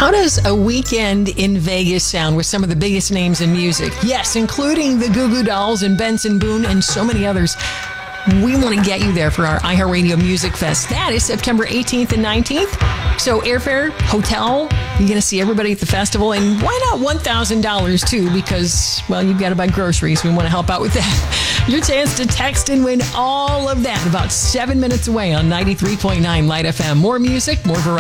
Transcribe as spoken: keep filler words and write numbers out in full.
How does a weekend in Vegas sound with some of the biggest names in music? Yes, including the Goo Goo Dolls and Benson Boone and so many others. We want to get you there for our iHeartRadio Music Fest. That is September eighteenth and nineteenth. So airfare, hotel, you're going to see everybody at the festival. And why not one thousand dollars too? Because, well, you've got to buy groceries. We want to help out with that. Your chance to text and win all of that about seven minutes away on ninety-three point nine Light F M. More music, more variety.